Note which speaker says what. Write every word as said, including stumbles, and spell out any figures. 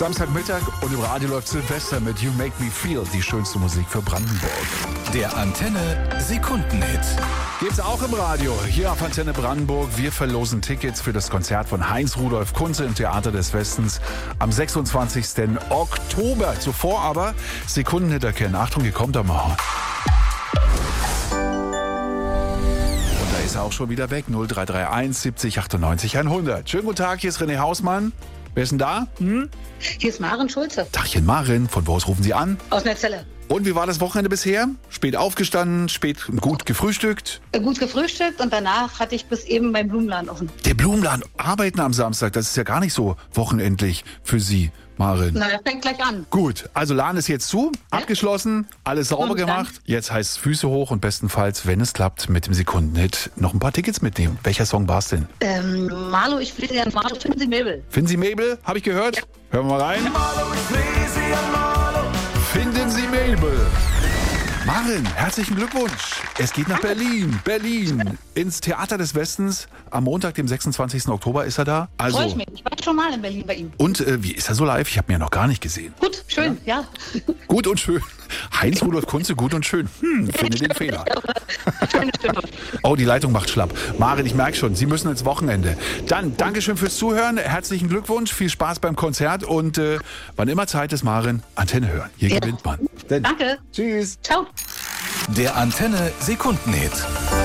Speaker 1: Samstagmittag und im Radio läuft Silvester mit You Make Me Feel, die schönste Musik für Brandenburg.
Speaker 2: Der Antenne Sekundenhit.
Speaker 1: Gibt's auch im Radio, hier auf Antenne Brandenburg. Wir verlosen Tickets für das Konzert von Heinz Rudolf Kunze im Theater des Westens am sechsundzwanzigsten Oktober. Zuvor aber Sekundenhit erkennen. Achtung, hier kommt er mal. Und da ist er auch schon wieder weg. null drei drei eins siebzig achtundneunzig hundert. Schönen guten Tag, hier ist René Hausmann. Wer ist denn da? Hm?
Speaker 3: Hier ist Maren Schulze.
Speaker 1: Tachchen Maren, von wo aus rufen Sie an?
Speaker 3: Aus Netzelle.
Speaker 1: Und wie war das Wochenende bisher? Spät aufgestanden, spät gut gefrühstückt?
Speaker 3: Gut gefrühstückt und danach hatte ich bis eben beim Blumenladen offen.
Speaker 1: Der Blumenladen, arbeiten am Samstag, das ist ja gar nicht so wochenendlich für Sie, Maren.
Speaker 3: Na, das fängt gleich an.
Speaker 1: Gut, also Laden ist jetzt zu,
Speaker 3: Ja.
Speaker 1: abgeschlossen, alles sauber
Speaker 3: Und dann?
Speaker 1: gemacht. Jetzt heißt es Füße hoch und bestenfalls, wenn es klappt, mit dem Sekundenhit noch ein paar Tickets mitnehmen. Welcher Song war es denn?
Speaker 3: Ähm, Marlo, ich will dir Marlo, finden Sie Möbel.
Speaker 1: Finden Sie Mabel? Habe ich gehört?
Speaker 3: Ja.
Speaker 1: Hören wir mal rein. Finden Sie Mabel. Maren, herzlichen Glückwunsch. Es geht nach Berlin. Berlin. Ins Theater des Westens. Am Montag, dem sechsundzwanzigsten Oktober ist er da. Also,
Speaker 3: Freue ich mich. Ich war schon mal in Berlin bei ihm.
Speaker 1: und äh, wie ist er so live? Ich habe ihn ja noch gar nicht gesehen.
Speaker 3: Gut, schön, ja.
Speaker 1: Gut und schön. Heinz Rudolf Kunze, gut und schön. Hm, finde den Fehler.
Speaker 3: Schöne Stimme.
Speaker 1: Oh, die Leitung macht schlapp. Maren, ich merke schon, Sie müssen ins Wochenende. Dann, Dankeschön fürs Zuhören. Herzlichen Glückwunsch. Viel Spaß beim Konzert. Und äh, wann immer Zeit ist, Maren, Antenne hören. Hier
Speaker 3: Ja.
Speaker 1: gewinnt man. Denn,
Speaker 3: Danke.
Speaker 1: tschüss.
Speaker 3: Ciao.
Speaker 2: Der Antenne Sekundenhit.